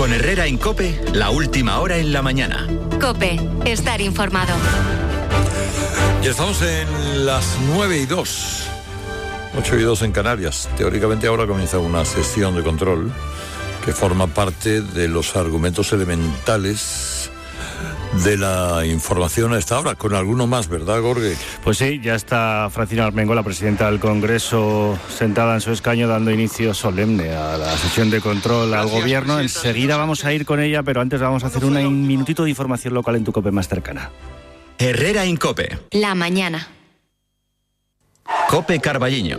Con Herrera en COPE, la última hora en la mañana. COPE, estar informado. Y estamos en las 9:02, 8:02 en Canarias. Teóricamente ahora comienza una sesión de control que forma parte de los argumentos elementales de la información a esta hora, con alguno más, ¿verdad, Gorge? Pues sí, ya está Francina Armengol, la presidenta del Congreso, sentada en su escaño dando inicio solemne a la sesión de control al Gobierno. Enseguida vamos a ir con ella, pero antes vamos a hacer un minutito de información local en tu COPE más cercana. Herrera en COPE. La mañana. COPE Carballiño.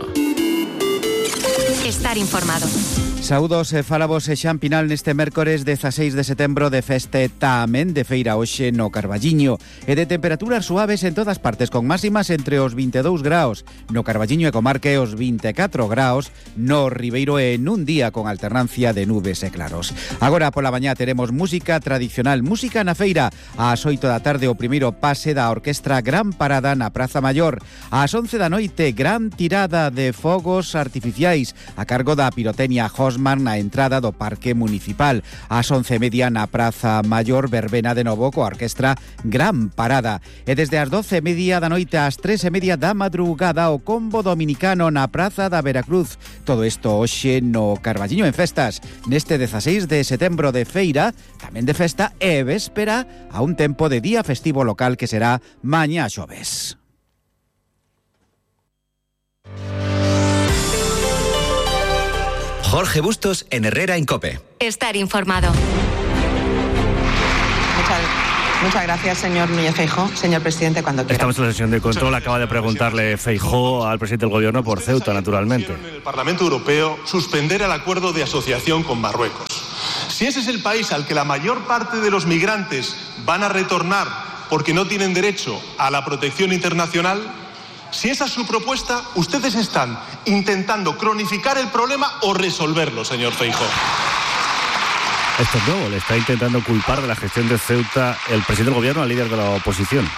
Estar informado. Saúdos e falabos e Xampinal neste mércores 16 de setembro de feste tamén de feira hoxe no Carballiño e de temperaturas suaves en todas partes con máximas entre os 22 graus no Carballiño e comarque os 24 graus no Ribeiro e nun día con alternancia de nubes e claros. Agora pola mañá teremos música tradicional, música na feira. Ás 8 da tarde o primeiro pase da orquestra Gran Parada na Praza Maior. Ás 11 da noite gran tirada de fogos artificiais a cargo da pirotecnia na entrada do Parque Municipal. Ás 11:30 na Praza Maior verbena de novo coa orquestra Gran Parada. E desde as 12:30 da noite ás 3:30 da madrugada o combo dominicano na Praza da Veracruz. Todo isto hoxe no Carballiño en festas. Neste 16 de setembro de feira, tamén de festa e véspera a un tempo de día festivo local que será mañá xoves. Jorge Bustos en Herrera en COPE. Estar informado. Muchas gracias, señor Núñez Feijóo. Señor presidente, cuando quiera. Estamos en la sesión de control. Acaba de preguntarle Feijóo al presidente del Gobierno por Ceuta, naturalmente. En el Parlamento Europeo suspender el acuerdo de asociación con Marruecos. Si ese es el país al que la mayor parte de los migrantes van a retornar porque no tienen derecho a la protección internacional, si esa es su propuesta, ustedes están intentando cronificar el problema o resolverlo, señor Feijóo. Esto es nuevo, le está intentando culpar de la gestión de Ceuta el presidente del Gobierno al líder de la oposición.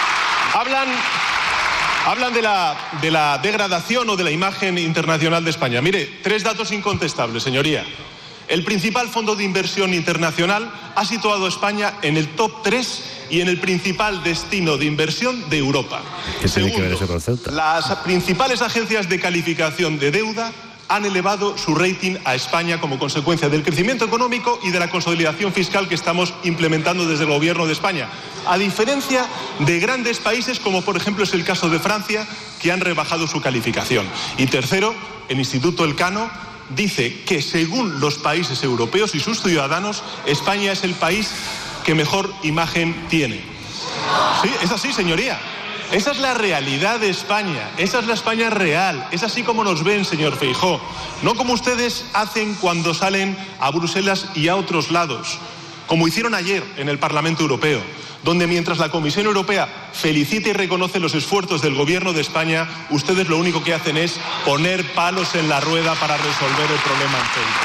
Hablan de la degradación o de la imagen internacional de España. Mire, 3 datos incontestables, señoría. El principal fondo de inversión internacional ha situado a España en el top 3 y en el principal destino de inversión de Europa. ¿Qué tiene que ver eso con Ceuta? Las principales agencias de calificación de deuda han elevado su rating a España como consecuencia del crecimiento económico y de la consolidación fiscal que estamos implementando desde el Gobierno de España, a diferencia de grandes países como por ejemplo es el caso de Francia, que han rebajado su calificación. Y tercero, el Instituto Elcano dice que según los países europeos y sus ciudadanos, España es el país que mejor imagen tiene. Sí, es así, señoría. Esa es la realidad de España, esa es la España real, es así como nos ven, señor Feijóo, no como ustedes hacen cuando salen a Bruselas y a otros lados, como hicieron ayer en el Parlamento Europeo, donde mientras la Comisión Europea felicita y reconoce los esfuerzos del Gobierno de España, ustedes lo único que hacen es poner palos en la rueda para resolver el problema en Ceuta.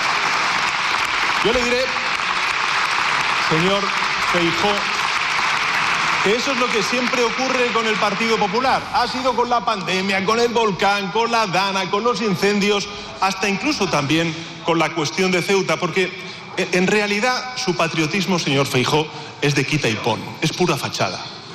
Yo le diré, señor Feijóo, que eso es lo que siempre ocurre con el Partido Popular. Ha sido con la pandemia, con el volcán, con la Dana, con los incendios, hasta incluso también con la cuestión de Ceuta, porque en realidad su patriotismo, señor Feijóo, es de quita y pon, es pura fachada.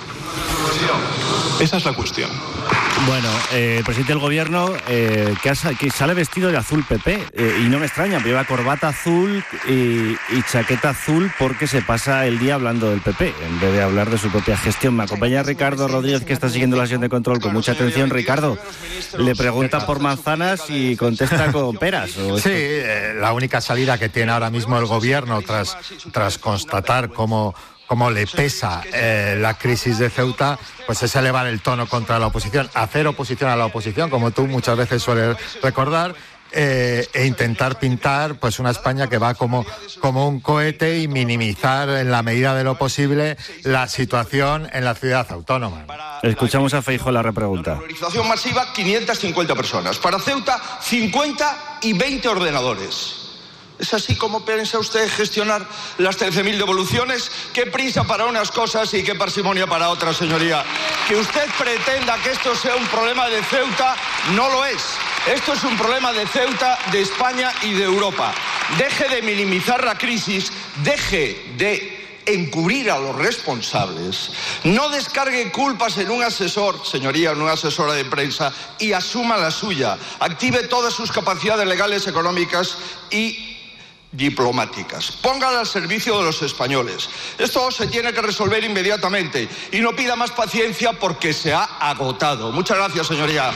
Esa es la cuestión. Bueno, el presidente del Gobierno que sale vestido de azul PP y no me extraña, lleva corbata azul y chaqueta azul porque se pasa el día hablando del PP en vez de hablar de su propia gestión. Me acompaña Ricardo Rodríguez, que está siguiendo la sesión de control con mucha atención. Ricardo, le pregunta por manzanas y contesta con peras. Sí, la única salida que tiene ahora mismo el Gobierno tras constatar cómo le pesa la crisis de Ceuta, pues es elevar el tono contra la oposición, hacer oposición a la oposición, como tú muchas veces sueles recordar, e intentar pintar pues una España que va como un cohete y minimizar en la medida de lo posible la situación en la ciudad autónoma. Escuchamos a Feijóo la repregunta. Para movilización masiva, 550 personas. Para Ceuta, 50 y 20 ordenadores. ¿Es así como piensa usted gestionar las 13.000 devoluciones? Qué prisa para unas cosas y qué parsimonia para otras, señoría. Que usted pretenda que esto sea un problema de Ceuta, no lo es. Esto es un problema de Ceuta, de España y de Europa. deje de minimizar la crisis, deje de encubrir a los responsables, no descargue culpas en un asesor, señoría, en una asesora de prensa, y asuma la suya. Active todas sus capacidades legales, económicas y diplomáticas. Póngala al servicio de los españoles. Esto se tiene que resolver inmediatamente y no pida más paciencia porque se ha agotado. Muchas gracias, señoría.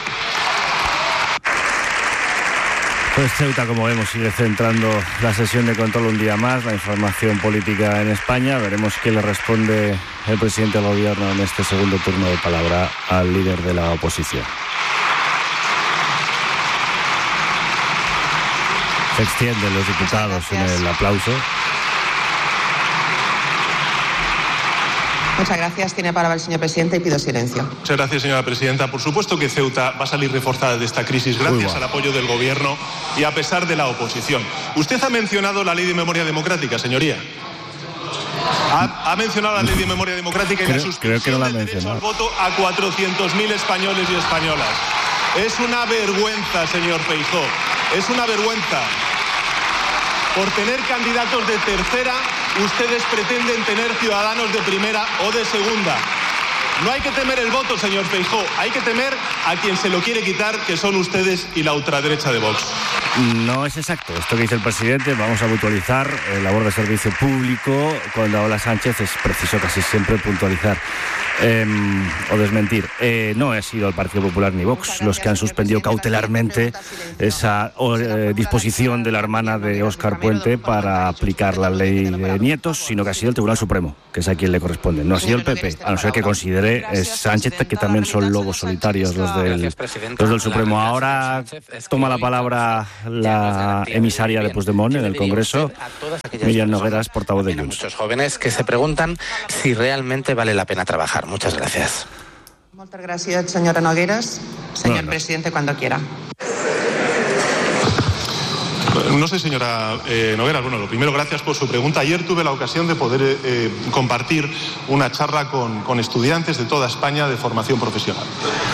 Pues Ceuta, como vemos, sigue centrando la sesión de control un día más, la información política en España. Veremos qué le responde el presidente del gobierno en este segundo turno de palabra al líder de la oposición. Se extienden los diputados en el aplauso. Muchas gracias. Tiene palabra el señor presidente y pido silencio. Muchas gracias, señora presidenta. Por supuesto que Ceuta va a salir reforzada de esta crisis gracias al apoyo del Gobierno y a pesar de la oposición. Usted ha mencionado la Ley de Memoria Democrática, señoría. Ha mencionado la Ley de Memoria Democrática y la suspensión del derecho al voto a 400.000 españoles y españolas. Es una vergüenza, señor Feijóo. Es una vergüenza. Por tener candidatos de tercera, ustedes pretenden tener ciudadanos de primera o de segunda. No hay que temer el voto, señor Feijóo. Hay que temer a quien se lo quiere quitar, que son ustedes y la ultraderecha de Vox. No es exacto esto que dice el presidente. Vamos a mutualizar labor de servicio público. Cuando habla Sánchez es preciso casi siempre puntualizar o desmentir. No ha sido el Partido Popular ni Vox los que han suspendido cautelarmente esa disposición de la hermana de Óscar Puente para aplicar la ley de nietos, sino que ha sido el Tribunal Supremo, que es a quien le corresponde. No ha sido el PP, a no ser que considere Sánchez que también son lobos solitarios los del Supremo. Ahora toma la palabra la emisaria de Puigdemont en el Congreso, Míriam Nogueras, portavoz de Junts. Muchos jóvenes que se preguntan si realmente vale la pena trabajar. Muchas gracias. Muchas gracias, señora Nogueras. Señor presidente, cuando quiera. No sé, señora Nogueras, bueno, lo primero, gracias por su pregunta. Ayer tuve la ocasión de poder compartir una charla con estudiantes de toda España de formación profesional.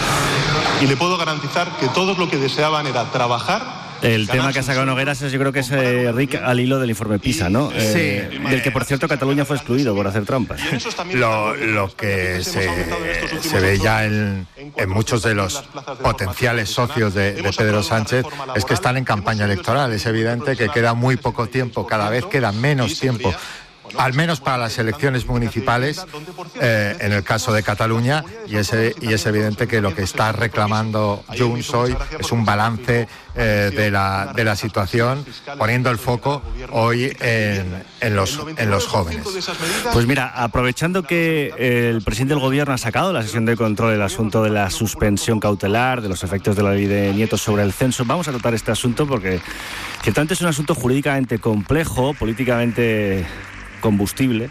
Y le puedo garantizar que todos lo que deseaban era trabajar. El tema que ha sacado Nogueras yo creo que es Rick al hilo del informe PISA, ¿no? Sí. Del que, por cierto, Cataluña fue excluido por hacer trampas. Lo que se ve ya en muchos de los potenciales socios de Pedro Sánchez es que están en campaña electoral. Es evidente que queda muy poco tiempo, cada vez queda menos tiempo, al menos para las elecciones municipales, en el caso de Cataluña, y es evidente que lo que está reclamando Junts hoy es un balance de la situación, poniendo el foco hoy en los jóvenes. Pues mira, aprovechando que el presidente del Gobierno ha sacado la sesión de control el asunto de la suspensión cautelar, de los efectos de la ley de nietos sobre el censo, vamos a tratar este asunto porque ciertamente es un asunto jurídicamente complejo, políticamente combustible,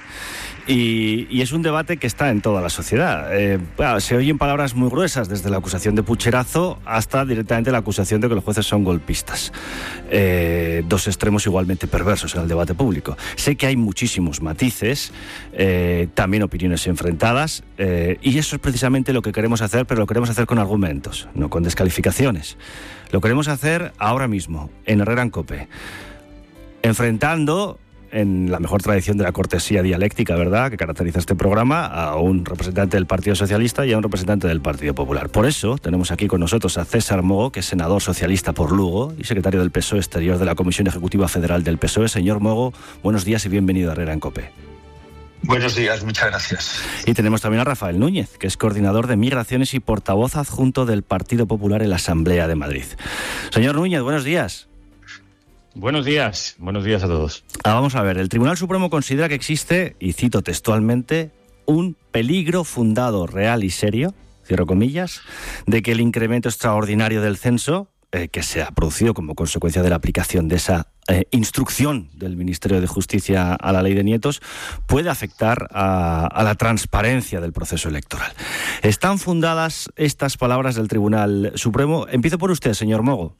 y es un debate que está en toda la sociedad. Se oyen palabras muy gruesas, desde la acusación de pucherazo hasta directamente la acusación de que los jueces son golpistas. Dos extremos igualmente perversos en el debate público. Sé que hay muchísimos matices, también opiniones enfrentadas, y eso es precisamente lo que queremos hacer, pero lo queremos hacer con argumentos, no con descalificaciones. Lo queremos hacer ahora mismo, en Herrera en COPE, enfrentando, en la mejor tradición de la cortesía dialéctica, ¿verdad?, que caracteriza este programa, a un representante del Partido Socialista y a un representante del Partido Popular. Por eso tenemos aquí con nosotros a César Mogo, que es senador socialista por Lugo y secretario del PSOE exterior de la Comisión Ejecutiva Federal del PSOE. Señor Mogo, buenos días y bienvenido a Herrera en COPE. Buenos días, muchas gracias. Y tenemos también a Rafael Núñez, que es coordinador de Migraciones y portavoz adjunto del Partido Popular en la Asamblea de Madrid. Señor Núñez, buenos días. Buenos días a todos. Vamos a ver, el Tribunal Supremo considera que existe, y cito textualmente, un peligro fundado, real y serio, cierro comillas, de que el incremento extraordinario del censo, que se ha producido como consecuencia de la aplicación de esa instrucción del Ministerio de Justicia a la ley de nietos, puede afectar a la transparencia del proceso electoral. ¿Están fundadas estas palabras del Tribunal Supremo? Empiezo por usted, señor Mogo.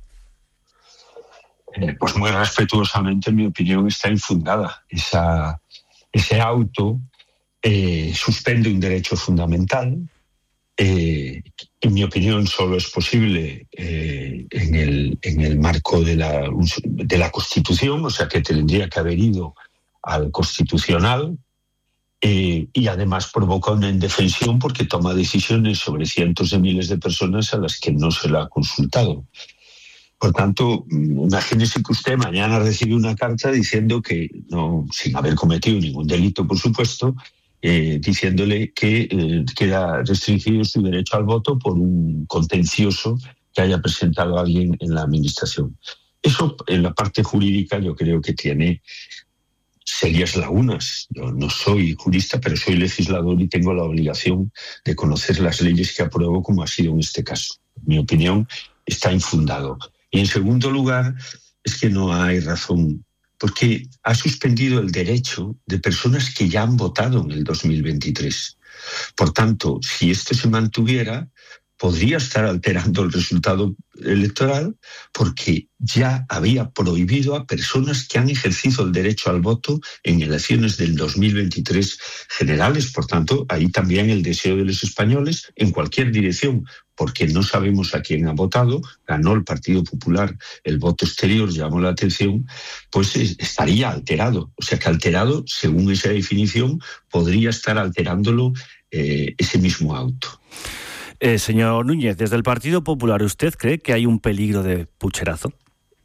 Pues muy respetuosamente, en mi opinión, está infundada. Ese auto suspende un derecho fundamental y En mi opinión, solo es posible en el marco de la Constitución, o sea que tendría que haber ido al Constitucional, y además provoca una indefensión porque toma decisiones sobre cientos de miles de personas a las que no se la ha consultado. Por tanto, imagínese que usted mañana recibe una carta diciendo que, no, sin haber cometido ningún delito, por supuesto, diciéndole que queda restringido su derecho al voto por un contencioso que haya presentado alguien en la administración. Eso, en la parte jurídica, yo creo que tiene serias lagunas. Yo no soy jurista, pero soy legislador y tengo la obligación de conocer las leyes que apruebo, como ha sido en este caso. En mi opinión, está infundado. Y en segundo lugar, es que no hay razón, porque ha suspendido el derecho de personas que ya han votado en el 2023. Por tanto, si esto se mantuviera, podría estar alterando el resultado electoral porque ya había prohibido a personas que han ejercido el derecho al voto en elecciones del 2023 generales. Por tanto, ahí también el deseo de los españoles en cualquier dirección, porque no sabemos a quién ha votado, ganó el Partido Popular, el voto exterior llamó la atención, pues estaría alterado. O sea que alterado, según esa definición, podría estar alterándolo ese mismo auto. Señor Núñez, desde el Partido Popular, ¿usted cree que hay un peligro de pucherazo?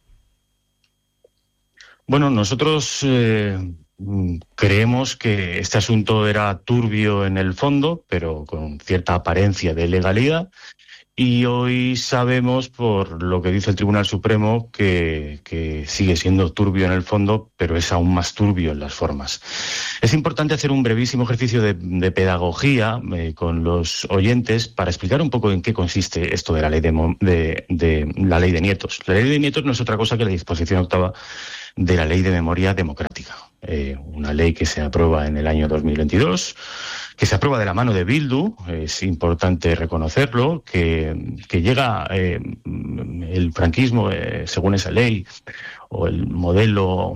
Bueno, nosotros creemos que este asunto era turbio en el fondo, pero con cierta apariencia de legalidad. Y hoy sabemos, por lo que dice el Tribunal Supremo, que sigue siendo turbio en el fondo, pero es aún más turbio en las formas. Es importante hacer un brevísimo ejercicio de pedagogía con los oyentes para explicar un poco en qué consiste esto de la ley de la ley de nietos. La ley de nietos no es otra cosa que la disposición octava de la Ley de Memoria Democrática, una ley que se aprueba en el año 2022, que se aprueba de la mano de Bildu, es importante reconocerlo, que llega el franquismo, según esa ley, o el modelo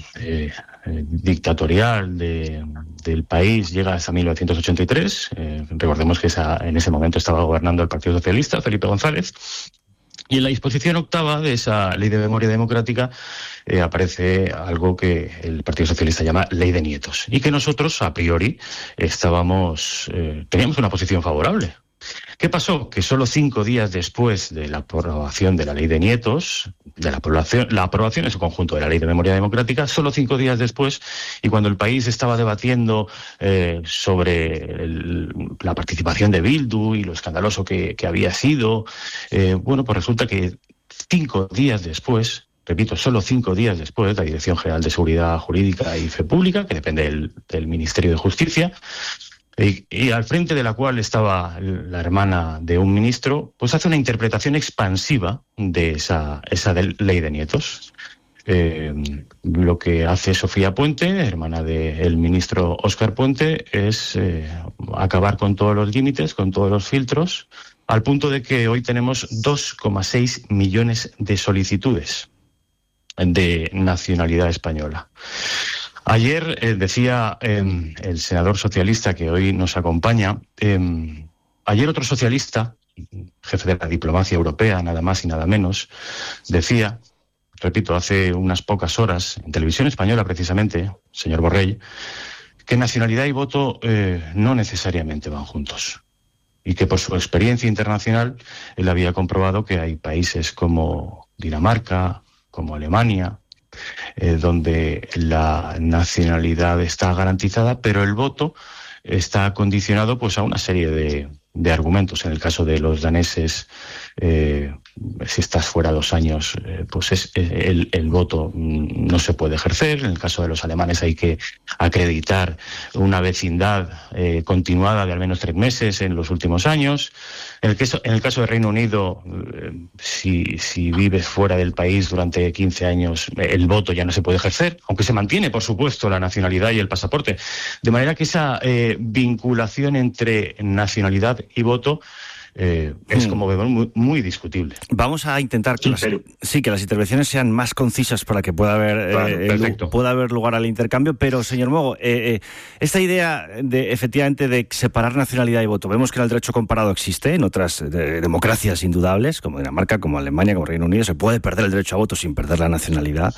dictatorial del país llega hasta 1983. Recordemos que en ese momento estaba gobernando el Partido Socialista, Felipe González. Y en la disposición octava de esa Ley de Memoria Democrática aparece algo que el Partido Socialista llama Ley de Nietos, y que nosotros, a priori, teníamos una posición favorable. ¿Qué pasó? Que solo 5 días después de la aprobación de la Ley de Nietos, la aprobación en su conjunto de la Ley de Memoria Democrática, solo 5 días después, y cuando el país estaba debatiendo sobre la participación de Bildu y lo escandaloso que había sido, pues resulta que 5 días después, repito, solo 5 días después, la Dirección General de Seguridad Jurídica y Fe Pública, que depende del Ministerio de Justicia, y al frente de la cual estaba la hermana de un ministro, pues hace una interpretación expansiva de esa ley de nietos. Lo que hace Sofía Puente, hermana del ministro Óscar Puente, es acabar con todos los límites, con todos los filtros, al punto de que hoy tenemos 2,6 millones de solicitudes de nacionalidad española. Ayer decía el senador socialista que hoy nos acompaña, ayer otro socialista, jefe de la diplomacia europea, nada más y nada menos, decía, repito, hace unas pocas horas, en televisión española precisamente, señor Borrell, que nacionalidad y voto no necesariamente van juntos. Y que por su experiencia internacional él había comprobado que hay países como Dinamarca, como Alemania, donde la nacionalidad está garantizada, pero el voto está condicionado pues a una serie de argumentos. En el caso de los daneses, si estás fuera 2 años, pues el voto no se puede ejercer. En el caso de los alemanes hay que acreditar una vecindad continuada de al menos 3 meses en los últimos años. En el caso del Reino Unido, si vives fuera del país durante 15 años, el voto ya no se puede ejercer, aunque se mantiene, por supuesto, la nacionalidad y el pasaporte. De manera que esa vinculación entre nacionalidad y voto es, como vemos, muy, muy discutible. Vamos a intentar que las intervenciones sean más concisas para que pueda haber lugar al intercambio, pero, señor Mogo, esta idea efectivamente de separar nacionalidad y voto, vemos que en el derecho comparado existe, en otras democracias indudable, como Dinamarca, como Alemania, como Reino Unido, se puede perder el derecho a voto sin perder la nacionalidad.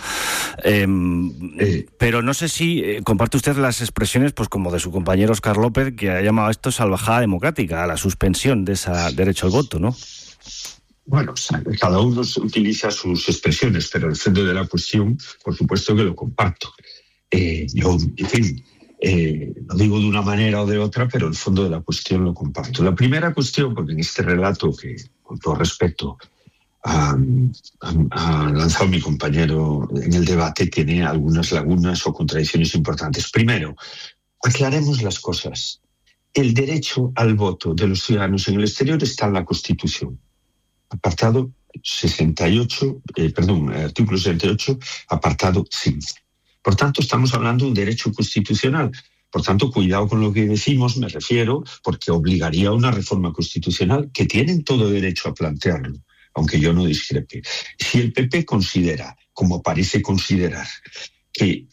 Pero no sé si comparte usted las expresiones, pues como de su compañero Óscar López, que ha llamado esto salvajada democrática, a la suspensión de ese derecho al voto, ¿no? Bueno, cada uno utiliza sus expresiones, pero el fondo de la cuestión, por supuesto que lo comparto. Yo, en fin, lo digo de una manera o de otra, pero el fondo de la cuestión lo comparto. La primera cuestión, porque en este relato que, con todo respeto, ha lanzado mi compañero en el debate, tiene algunas lagunas o contradicciones importantes. Primero, aclaremos las cosas. El derecho al voto de los ciudadanos en el exterior está en la Constitución. Artículo 68, apartado 5. Por tanto, estamos hablando de un derecho constitucional. Por tanto, cuidado con lo que decimos, me refiero, porque obligaría a una reforma constitucional que tienen todo derecho a plantearlo, aunque yo no discrepe. Si el PP considera, como parece considerar, que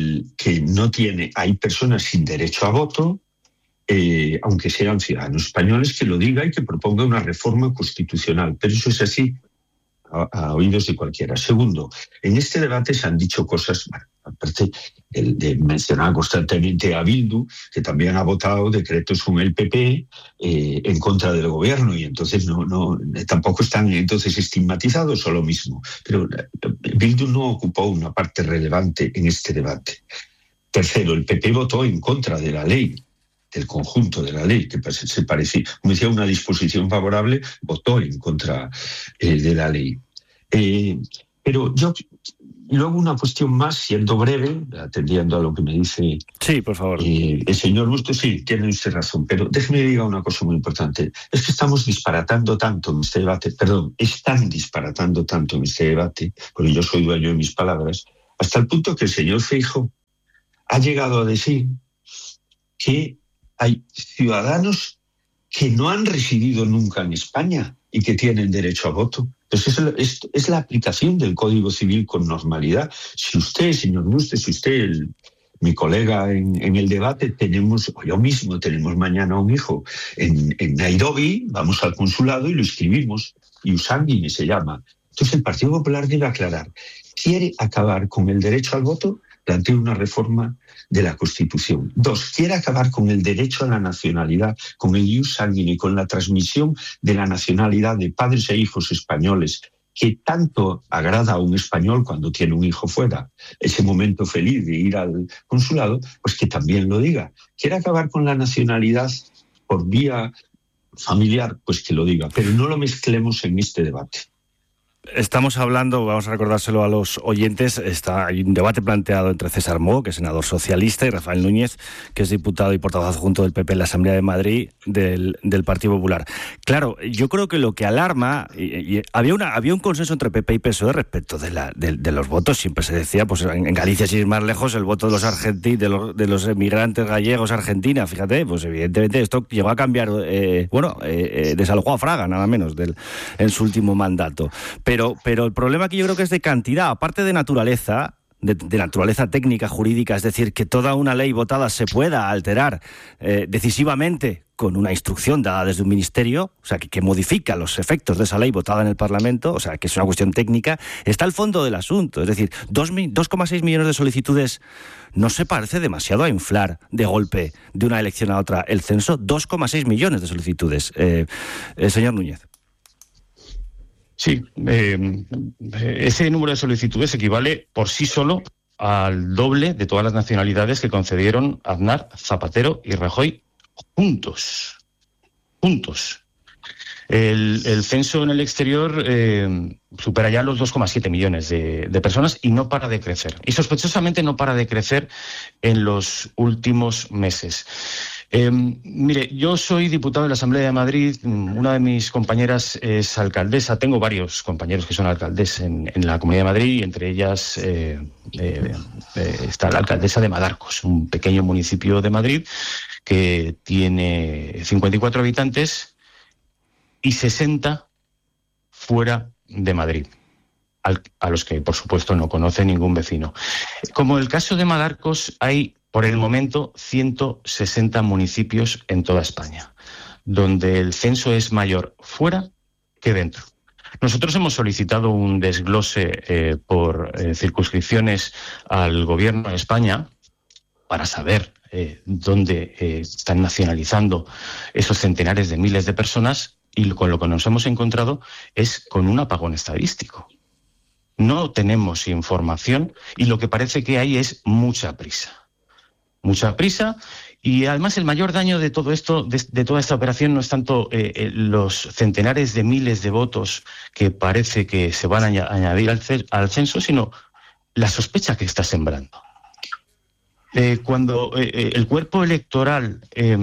hay personas sin derecho a voto, aunque sean ciudadanos españoles, que lo diga y que proponga una reforma constitucional. Pero eso es así, a oídos de cualquiera. Segundo, en este debate se han dicho cosas, aparte de mencionar constantemente a Bildu, que también ha votado decretos con el PP en contra del gobierno, y entonces tampoco están entonces estigmatizados o lo mismo. Pero Bildu no ocupó una parte relevante en este debate. Tercero, el PP votó en contra de la ley, del conjunto de la ley, que se parecía, como decía, una disposición favorable, votó en contra de la ley. Pero yo, luego una cuestión más, siendo breve, atendiendo a lo que me dice... Sí, por favor. El señor Bustos, sí, tiene usted razón, pero déjeme diga una cosa muy importante. Es que estamos disparatando tanto en este debate, están disparatando tanto en este debate, porque yo soy dueño de mis palabras, hasta el punto que el señor Feijóo ha llegado a decir que hay ciudadanos que no han residido nunca en España y que tienen derecho a voto. Entonces es la aplicación del Código Civil con normalidad. Si usted, señor Bustos, mi colega en el debate, o yo mismo tenemos mañana un hijo en Nairobi, vamos al consulado y lo inscribimos. Iusanguine se llama. Entonces el Partido Popular debe aclarar. ¿Quiere acabar con el derecho al voto? Plantea una reforma de la Constitución. 2, quiere acabar con el derecho a la nacionalidad, con el ius sanguine, con la transmisión de la nacionalidad de padres e hijos españoles, que tanto agrada a un español cuando tiene un hijo fuera, ese momento feliz de ir al consulado, pues que también lo diga. Quiere acabar con la nacionalidad por vía familiar, pues que lo diga, pero no lo mezclemos en este debate. Estamos hablando, vamos a recordárselo a los oyentes, hay un debate planteado entre César Mogo, que es senador socialista, y Rafael Núñez, que es diputado y portavoz adjunto del PP en la Asamblea de Madrid del Partido Popular. Claro, yo creo que lo que alarma, y había un consenso entre PP y PSOE respecto de los votos. Siempre se decía, pues en Galicia, sin ir más lejos, el voto de los argentinos, de los emigrantes gallegos a Argentina. Fíjate, pues evidentemente esto llegó a cambiar, desalojó a Fraga, nada menos, en su último mandato. Pero el problema aquí yo creo que es de cantidad, aparte de naturaleza, de naturaleza técnica, jurídica, es decir, que toda una ley votada se pueda alterar decisivamente con una instrucción dada desde un ministerio, o sea, que modifica los efectos de esa ley votada en el Parlamento, o sea, que es una cuestión técnica. Está el fondo del asunto, es decir, 2,6 millones de solicitudes no se parece demasiado a inflar de golpe de una elección a otra el censo. 2,6 millones de solicitudes. Señor Núñez. Sí, ese número de solicitudes equivale por sí solo al doble de todas las nacionalidades que concedieron Aznar, Zapatero y Rajoy juntos. El censo en el exterior supera ya los 2,7 millones de personas y no para de crecer. Y sospechosamente no para de crecer en los últimos meses. Mire, yo soy diputado de la Asamblea de Madrid, una de mis compañeras es alcaldesa, tengo varios compañeros que son alcaldes en la Comunidad de Madrid, y entre ellas está la alcaldesa de Madarcos, un pequeño municipio de Madrid que tiene 54 habitantes y 60 fuera de Madrid, a los que, por supuesto, no conoce ningún vecino. Como el caso de Madarcos, hay, por el momento, 160 municipios en toda España, donde el censo es mayor fuera que dentro. Nosotros hemos solicitado un desglose por circunscripciones al Gobierno de España para saber dónde están nacionalizando esos centenares de miles de personas, y con lo que nos hemos encontrado es con un apagón estadístico. No tenemos información y lo que parece que hay es mucha prisa. Mucha prisa, y además el mayor daño de todo esto, de toda esta operación, no es tanto los centenares de miles de votos que parece que se van a añadir al censo, sino la sospecha que está sembrando. Cuando el cuerpo electoral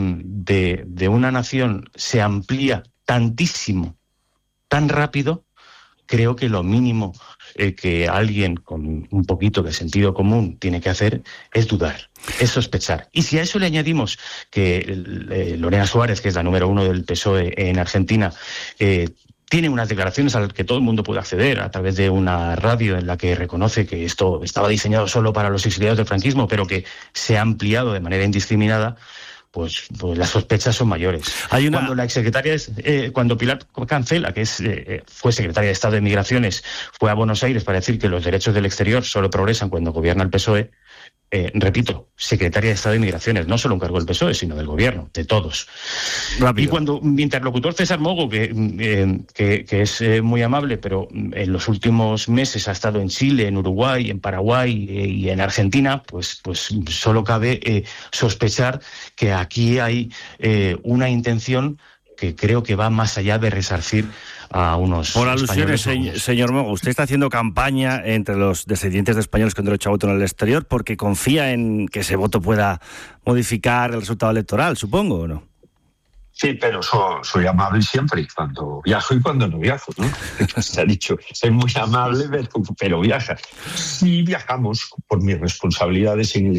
de una nación se amplía tantísimo, tan rápido, creo que lo mínimo que alguien con un poquito de sentido común tiene que hacer es dudar, es sospechar. Y si a eso le añadimos que Lorena Suárez, que es la número 1 del PSOE en Argentina, tiene unas declaraciones a las que todo el mundo puede acceder a través de una radio en la que reconoce que esto estaba diseñado solo para los exiliados del franquismo, pero que se ha ampliado de manera indiscriminada, pues las sospechas son mayores. Cuando la exsecretaria, cuando Pilar Cancela, que fue secretaria de Estado de Migraciones, fue a Buenos Aires para decir que los derechos del exterior solo progresan cuando gobierna el PSOE, repito, secretaria de Estado de Migraciones, no solo un cargo del PSOE, sino del gobierno, de todos. Rápido. Y cuando mi interlocutor César Mogo, que es muy amable, pero en los últimos meses ha estado en Chile, en Uruguay, en Paraguay y en Argentina, pues solo cabe sospechar que aquí hay una intención que creo que va más allá de resarcir a unos por alusiones, españoles. señor Mogo, usted está haciendo campaña entre los descendientes de españoles con derecho a voto en el exterior porque confía en que ese voto pueda modificar el resultado electoral, supongo, ¿o no? Sí, pero soy amable siempre, cuando viajo y cuando no viajo, ¿no? Se ha dicho, soy muy amable, pero viaja. Sí viajamos por mis responsabilidades en el